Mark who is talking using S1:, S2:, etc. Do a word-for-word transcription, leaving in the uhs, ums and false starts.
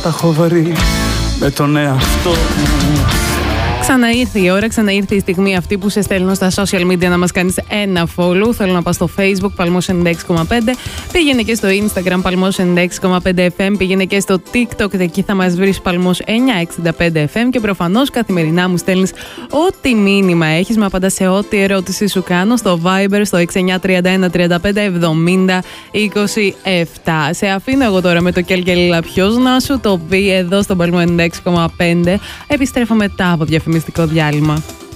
S1: τα έχω βρει με τον εαυτό μου.
S2: Ξαναήρθε η ώρα, ξαναήρθε η στιγμή αυτή που σε στέλνω στα social media να μας κάνεις ένα follow. Θέλω να πας στο Facebook, Παλμός ενενήντα έξι κόμμα πέντε. Πήγαινε και στο Instagram, Παλμός ενενήντα έξι κόμμα πέντε εφ εμ. Πήγαινε και στο TikTok, εκεί θα μας βρεις Παλμός εννιακόσια εξήντα πέντε εφ εμ. Και προφανώς καθημερινά μου στέλνεις ό,τι μήνυμα έχεις. Με απαντάς σε ό,τι ερώτηση σου κάνω στο Viber, στο έξι εννιά τρία ένα τρία πέντε εβδομήντα είκοσι επτά. Σε αφήνω εγώ τώρα με το Κελκελίλα ποιος να σου το πει εδώ στον Παλμό ενενήντα έξι κόμμα πέντε. Επιστρέφω μετά από διαφημιστικό διάλειμμα.